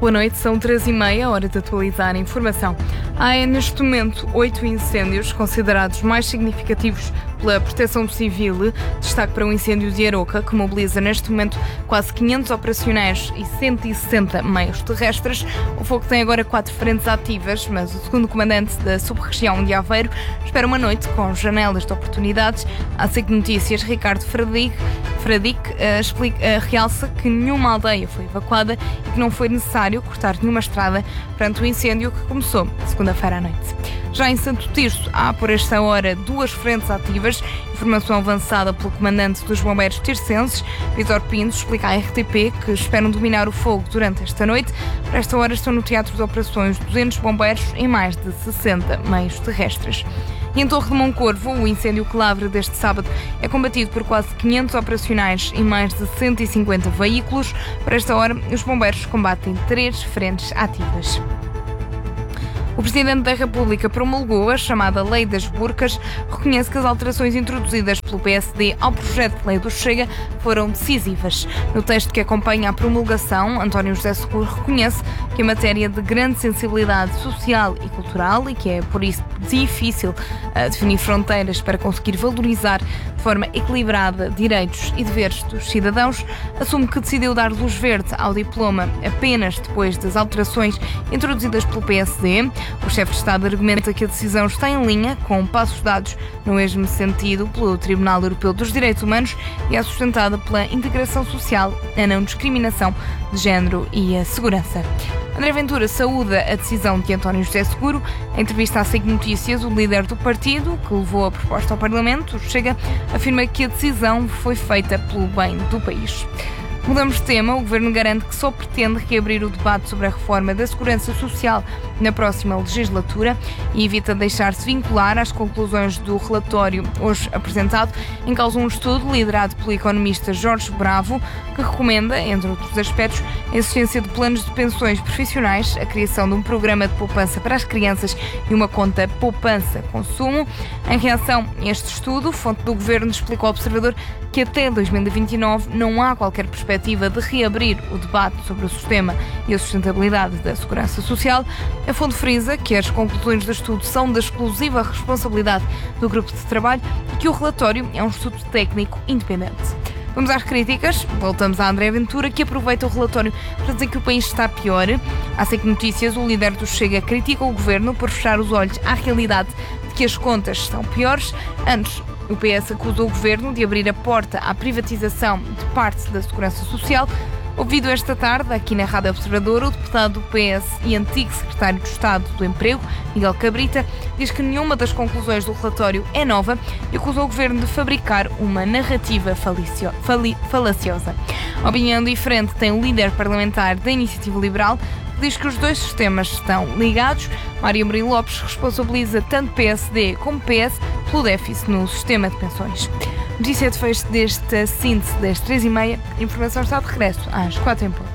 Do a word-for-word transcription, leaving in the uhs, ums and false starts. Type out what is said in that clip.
Boa noite, são três e meia, hora de atualizar a informação. Há neste momento oito incêndios considerados mais significativos pela Proteção Civil. Destaque para o incêndio de Aroca, que mobiliza neste momento quase quinhentos operacionais e cento e sessenta meios terrestres. O fogo tem agora quatro frentes ativas, mas o segundo comandante da sub-região de Aveiro espera uma noite com janelas de oportunidades. A SIC Notícias, Ricardo Fradique, Fradique uh, explica, uh, realça que nenhuma aldeia foi evacuada e que não foi necessário cortar nenhuma estrada perante o incêndio que começou segunda-feira à noite. Já em Santo Tirso, há por esta hora duas frentes ativas. Informação avançada pelo comandante dos bombeiros tircenses, Vítor Pinto, explica à R T P que esperam dominar o fogo durante esta noite. Por esta hora estão no teatro de operações duzentos bombeiros em mais de sessenta meios terrestres. E em Torre de Moncorvo, o incêndio que lavra deste sábado é combatido por quase quinhentos operacionais e mais de cento e cinquenta veículos. Por esta hora, os bombeiros combatem três frentes ativas. O Presidente da República promulgou a chamada Lei das Burcas, reconhece que as alterações introduzidas pelo P S D ao projeto de lei do Chega foram decisivas. No texto que acompanha a promulgação, António José Seguro reconhece que a matéria de grande sensibilidade social e cultural e que é, por isso, difícil uh, definir fronteiras para conseguir valorizar de forma equilibrada direitos e deveres dos cidadãos, assume que decidiu dar luz verde ao diploma apenas depois das alterações introduzidas pelo P S D. O chefe de Estado argumenta que a decisão está em linha com passos dados no mesmo sentido pelo Tribunal Europeu dos Direitos Humanos e é sustentada pela integração social, a não discriminação de género e a segurança. André Ventura saúda a decisão de António José Seguro. Em entrevista à SIC Notícias, o líder do partido, que levou a proposta ao Parlamento, Chega, afirma que a decisão foi feita pelo bem do país. Mudamos de tema. O Governo garante que só pretende reabrir o debate sobre a reforma da Segurança Social na próxima legislatura e evita deixar-se vincular às conclusões do relatório hoje apresentado. Em causa um estudo liderado pelo economista Jorge Bravo, que recomenda, entre outros aspectos, a existência de planos de pensões profissionais, a criação de um programa de poupança para as crianças e uma conta poupança-consumo. Em reação a este estudo, fonte do Governo explicou ao Observador que até dois mil e vinte e nove não há qualquer perspectiva de reabrir o debate sobre o sistema e a sustentabilidade da segurança social. A fonte frisa que as conclusões do estudo são da exclusiva responsabilidade do grupo de trabalho e que o relatório é um estudo técnico independente. Vamos às críticas. Voltamos a André Ventura, que aproveita o relatório para dizer que o país está pior. À SIC Notícias, o líder do Chega critica o governo por fechar os olhos à realidade de que as contas estão piores. Antes, o P S acusou o governo de abrir a porta à privatização de parte da segurança social. Ouvido esta tarde, aqui na Rádio Observador, o deputado do P S e antigo secretário de Estado do Emprego, Miguel Cabrita, diz que nenhuma das conclusões do relatório é nova e acusou o governo de fabricar uma narrativa falicio, fali, falaciosa. A opinião diferente tem o líder parlamentar da Iniciativa Liberal, que diz que os dois sistemas estão ligados. Mário Murilo Lopes responsabiliza tanto P S D como P S pelo déficit no sistema de pensões. Notícia de fecho desta síntese das três e meia. A informação está de regresso às quatro em ponto.